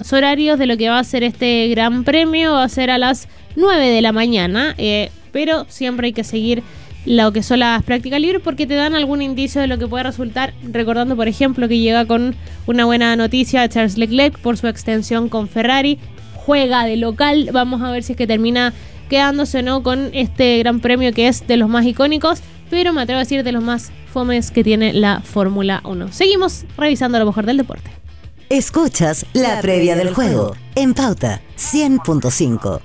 los horarios de lo que va a ser este gran premio. Va a ser a las 9 de la mañana, pero siempre hay que seguir lo que son las prácticas libres porque te dan algún indicio de lo que puede resultar, recordando por ejemplo que llega con una buena noticia a Charles Leclerc por su extensión con Ferrari, juega de local, vamos a ver si es que termina quedándose o no con este gran premio que es de los más icónicos, pero me atrevo a decir de los más fomes que tiene la Fórmula 1. Seguimos revisando lo mejor del deporte. Escuchas la previa del juego en Pauta 100.5.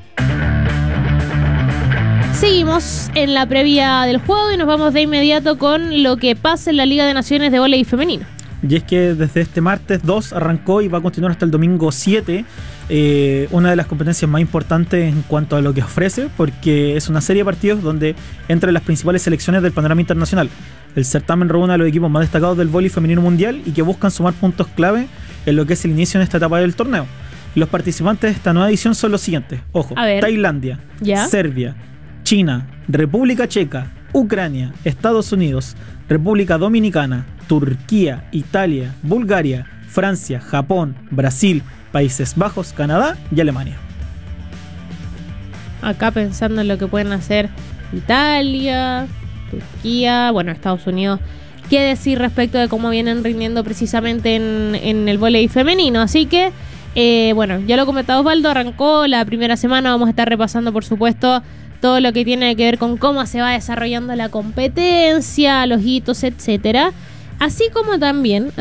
Seguimos en la previa del juego y nos vamos de inmediato con lo que pasa en la Liga de Naciones de Vóley Femenino. Y es que desde este martes 2 arrancó y va a continuar hasta el domingo 7, una de las competencias más importantes en cuanto a lo que ofrece, porque es una serie de partidos donde entran las principales selecciones del panorama internacional. El certamen reúne a los equipos más destacados del vóley femenino mundial y que buscan sumar puntos clave en lo que es el inicio en esta etapa del torneo. Los participantes de esta nueva edición son los siguientes. Ojo, Tailandia, Serbia, China, República Checa, Ucrania, Estados Unidos, República Dominicana, Turquía, Italia, Bulgaria, Francia, Japón, Brasil, Países Bajos, Canadá y Alemania. Acá pensando en lo que pueden hacer Italia, Turquía, bueno, Estados Unidos. ¿Qué decir respecto de cómo vienen rindiendo precisamente en el vóley femenino? Así que, bueno, ya lo comentaba Osvaldo, arrancó la primera semana, vamos a estar repasando por supuesto todo lo que tiene que ver con cómo se va desarrollando la competencia, los hitos, etcétera. Así como también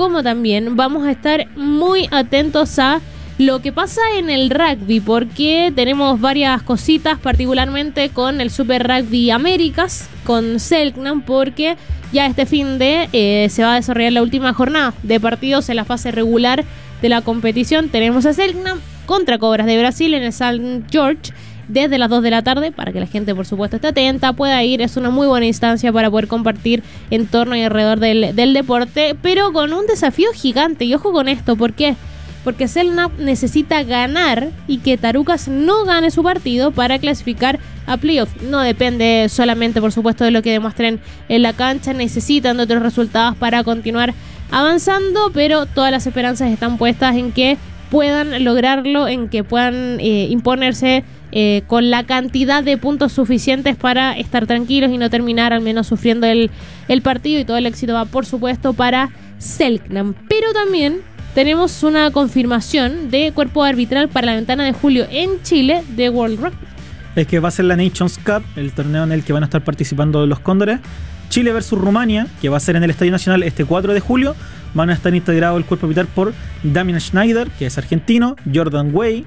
vamos a estar muy atentos a lo que pasa en el rugby, porque tenemos varias cositas, particularmente con el Super Rugby Américas, con Selknam, porque ya este fin de se va a desarrollar la última jornada de partidos en la fase regular de la competición. Tenemos a Selknam contra Cobras de Brasil en el St. George, desde las 2 de la tarde, para que la gente por supuesto esté atenta, pueda ir, es una muy buena instancia para poder compartir en torno y alrededor del deporte, pero con un desafío gigante, y ojo con esto, ¿por qué? Porque Selknam necesita ganar y que Tarucas no gane su partido para clasificar a playoff. No depende solamente por supuesto de lo que demuestren en la cancha, necesitan de otros resultados para continuar avanzando, pero todas las esperanzas están puestas en que puedan lograrlo, en que puedan imponerse con la cantidad de puntos suficientes para estar tranquilos y no terminar al menos sufriendo el partido, y todo el éxito va por supuesto para Selknam. Pero también tenemos una confirmación de cuerpo arbitral para la ventana de julio en Chile de World Rugby. Es que va a ser la Nations Cup, el torneo en el que van a estar participando los Cóndores. Chile versus Rumania, que va a ser en el Estadio Nacional este 4 de julio. Van a estar integrados el cuerpo arbitral por Damian Schneider, que es argentino, Jordan Way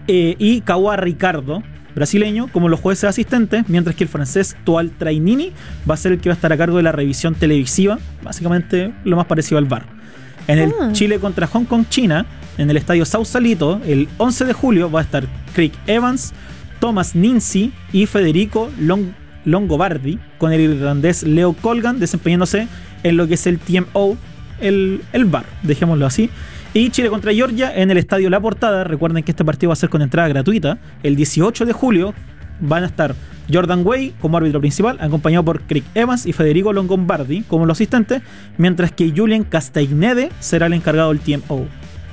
y Kawa Ricardo, brasileño, como los jueces asistentes, mientras que el francés Toal Trainini va a ser el que va a estar a cargo de la revisión televisiva, básicamente lo más parecido al VAR. En el Chile contra Hong Kong, China, en el estadio Sausalito, el 11 de julio va a estar Craig Evans, Thomas Nincy y Federico Longobardi, con el irlandés Leo Colgan desempeñándose en lo que es el TMO, el VAR, dejémoslo así. Y Chile contra Georgia en el estadio La Portada. Recuerden que este partido va a ser con entrada gratuita. El 18 de julio van a estar Jordan Way como árbitro principal, acompañado por Craig Evans y Federico Longobardi como los asistentes, mientras que Julian Castagnede será el encargado del TMO.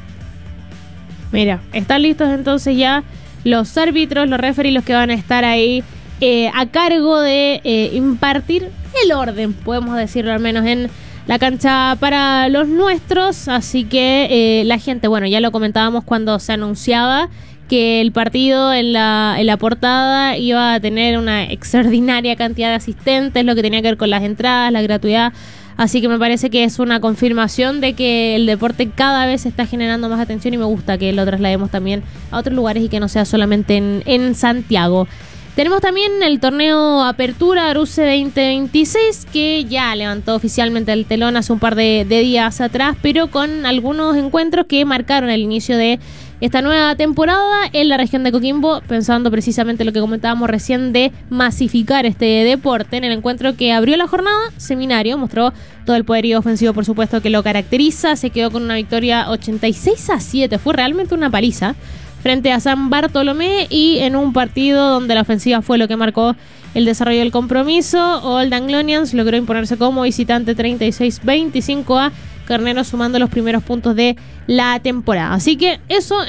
Mira, están listos entonces ya los árbitros, los referees, los que van a estar ahí a cargo de impartir el orden, podemos decirlo al menos en la cancha para los nuestros. Así que la gente, bueno, ya lo comentábamos cuando se anunciaba que el partido en la portada iba a tener una extraordinaria cantidad de asistentes, lo que tenía que ver con las entradas, la gratuidad. Así que me parece que es una confirmación de que el deporte cada vez está generando más atención, y me gusta que lo traslademos también a otros lugares y que no sea solamente en Santiago. Tenemos también el torneo Apertura Aruce 2026, que ya levantó oficialmente el telón hace un par de días atrás, pero con algunos encuentros que marcaron el inicio de esta nueva temporada en la región de Coquimbo, pensando precisamente lo que comentábamos recién de masificar este deporte. En el encuentro que abrió la jornada, Seminario mostró todo el poderío ofensivo, por supuesto, que lo caracteriza. Se quedó con una victoria 86-7, fue realmente una paliza frente a San Bartolomé, y en un partido donde la ofensiva fue lo que marcó el desarrollo del compromiso. Old Anglonians logró imponerse como visitante 36-25 a Carneros, sumando los primeros puntos de la temporada. Así que eso